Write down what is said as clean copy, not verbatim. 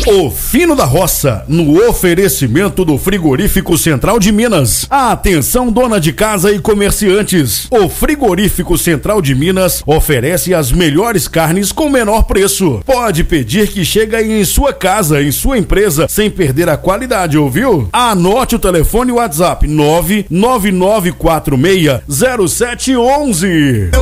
O Fino da Roça, no oferecimento do Frigorífico Central de Minas. Atenção, dona de casa e comerciantes. O Frigorífico Central de Minas oferece as melhores carnes com menor preço. Pode pedir que chega em sua casa, em sua empresa, sem perder a qualidade, ouviu? Anote o telefone e o WhatsApp 999460711.